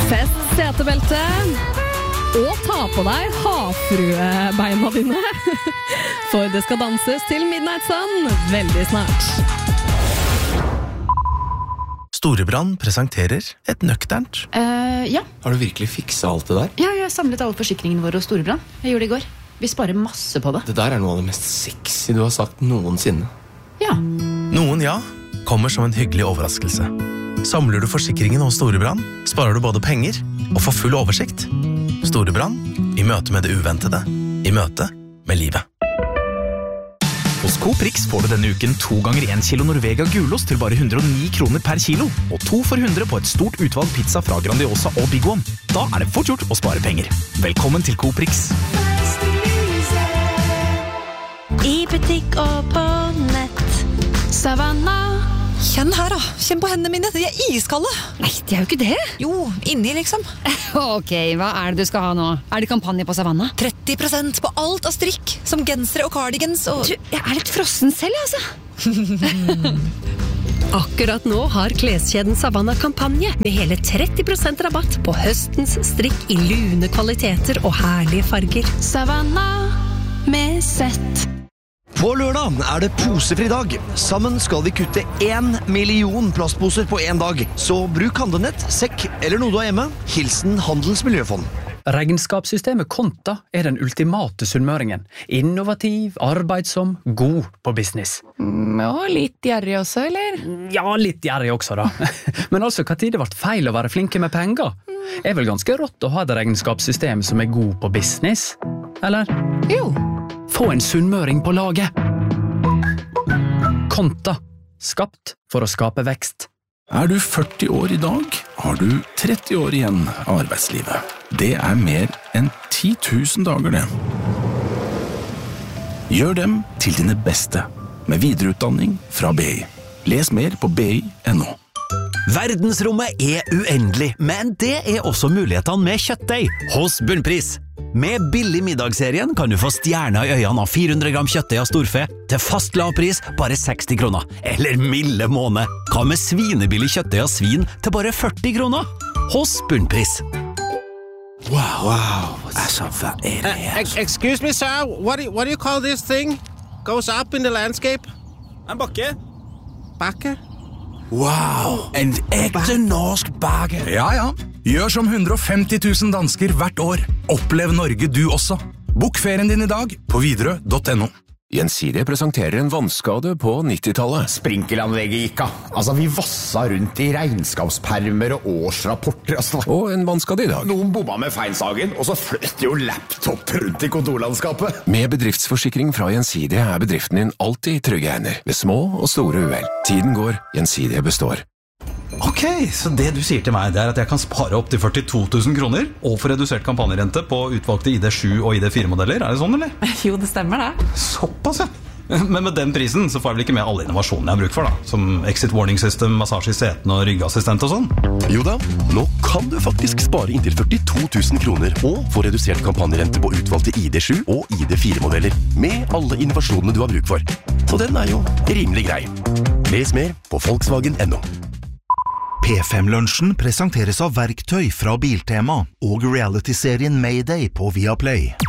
Fest setebeltet og ta på deg havfruebeina dine, for det skal danses til Midnight Sun veldig snart. Storebrand presenterer et nøkternt. Ja. Har du virkelig fikset alt det der? Ja, jeg har samlet alle forsikringene våre hos Storebrand. Jeg gjorde det i går. Vi sparer masse på det. Det der er noe av det mest sexy du har sagt noensinne. Ja. Noen ja, kommer som en hyggelig overraskelse. Samler du forsikringen hos Storebrand, sparer du både penger og får full oversikt. Storebrand, i møte med det uventede, i møte med livet. Hos Coop Rix får du denne uken 2 ganger 1 kilo Norvega gulost til bare 109 kroner per kilo, og 2 for 100 på et stort utvalg pizza fra Grandiosa og Big One. Da er det fort gjort å spare penger. Velkommen til Coop Rix. I butikk og på nett. Savanna. Kjenn her da, kjenn på hendene mine, de er iskalde. Nei, de er jo ikke det. Jo, inni liksom. Ok, hva er det du skal ha nå? Er det kampanje på Savanna? 30% på alt av strikk, som gensere og cardigans og... Du, jeg er litt frossen selv, altså. Akkurat nå har kleskjeden Savanna kampanje med hele 30% rabatt på høstens strikk i lune kvaliteter og herlige farger. Savanna med sett. På lørdag er det posefri dag. Sammen skal vi kutte 1 million plastposer på en dag. Så bruk handlenett, sekk eller noe du har hjemme. Hilsen Handelens Miljøfond. Regnskapssystemet Konta er den ultimate sunnmøringen. Innovativ, arbeidsom, god på business. Og litt gjerrig også, eller? Ja, litt gjerrig også da. Men altså, hva tid det ble feil å være flinke med penger? Er vel ganske rått å ha et regnskapssystem som er god på business? Eller? Jo. Få en sunnmøring på laget. Konta. Skapt for å skape vekst. Er du 40 år i dag, har du 30 år igjen av arbeidslivet. Det er mer enn 10 000 dager det. Gjør dem til dine beste, med videreutdanning fra BI. Les mer på BI.no. Verdensrommet er uendelig, men det er også mulighetene med kjøttdeig hos Bunnpris. Med billig middagsserien kan du få stjerner i øynene av 400 gram kjøttdeig av storfe til fast lavpris bare 60 kroner. Eller milde måned. Hva med svinebillig kjøttdeig av svin til bare 40 kroner? Hos Bunnpris. Wow. Altså, hva er det her? Excuse me, sir. What do you call this thing? Goes up in the landscape? En bakke. Bakke? Wow, en ekte norsk bakke. Ja. Gjør som 150 000 dansker hvert år. Opplev Norge du også. Bok ferien din i dag på Widerøe.no. Gjensidige presenterer en vannskade på 90-tallet. Sprinkelanlegget gikk av. Altså, vi vassa rundt i regnskapspermer og årsrapporter. Altså. Og en vannskade i dag. Noen bomma med feinsagen, og så fløt jo laptop rundt i kontorlandskapet. Med bedriftsforsikring fra Gjensidige er bedriften din alltid i trygge hender, ved små og store uhell. Tiden går, Gjensidige består. Ok, så det du sier til meg, det er at jeg kan spare opp til 42 000 kroner og få redusert kampanjerente på utvalgte ID7 og ID4-modeller. Er det sånn, eller? Jo, det stemmer det. Såpass, ja. Men med den prisen så får jeg vel ikke med alle innovasjonene jeg har bruk for, da. Som exit warning system, massasje i setene og ryggassistent og sånn. Jo da, nå kan du faktisk spare inntil 42 000 kroner og få redusert kampanjerente på utvalgte ID7 og ID4-modeller med alle innovasjonene du har bruk for. Så den er jo rimelig grei. Les mer på Volkswagen.no. P5-lunsjen presenteres av verktøy fra Biltema og reality-serien Mayday på Viaplay.